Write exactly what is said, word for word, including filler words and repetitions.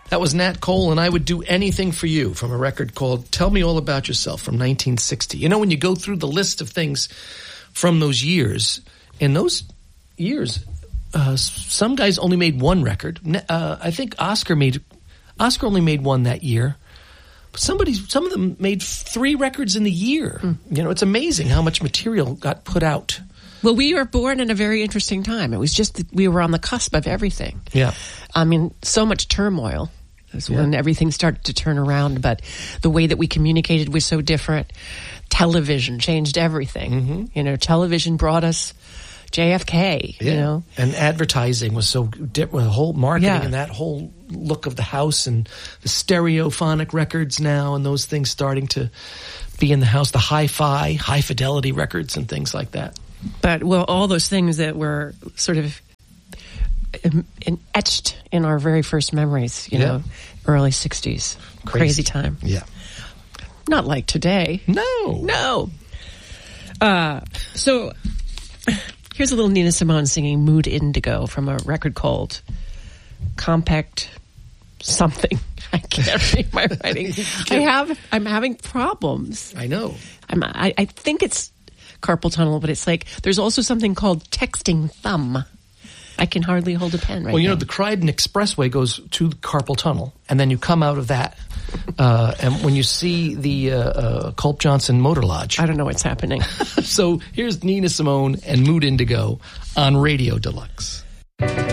That was Nat Cole and I Would Do Anything for You from a record called Tell Me All About Yourself from nineteen sixty. You know, when you go through the list of things from those years, in those years, uh, some guys only made one record. Uh, I think Oscar made, Oscar only made one that year. But somebody, some of them made three records in the year. Mm. You know, it's amazing how much material got put out. Well, we were born in a very interesting time. It was just that we were on the cusp of everything. Yeah. I mean, so much turmoil. That's yeah. when everything started to turn around, but the way that we communicated was so different. Television changed everything. Mm-hmm. You know, television brought us J F K, yeah. you know. And advertising was so different. The whole marketing yeah. and that whole look of the house and the stereophonic records now and those things starting to be in the house, the hi-fi, high-fidelity records and things like that. But, well, all those things that were sort of in, in, etched in our very first memories, you yeah. know, early sixties. Crazy. Crazy time. Yeah. Not like today. No. No. Uh, so here's a little Nina Simone singing Mood Indigo from a record called Compact Something. I can't read my writing. I have, I'm having problems. I know. I'm, I, I think it's carpal tunnel, but it's like there's also something called texting thumb. I can hardly hold a pen right now. Well, you know, the Croydon Expressway goes to the carpal tunnel, and then you come out of that. Uh, and when you see the uh, uh, Culp Johnson Motor Lodge. I don't know what's happening. So here's Nina Simone and Mood Indigo on Radio Deluxe.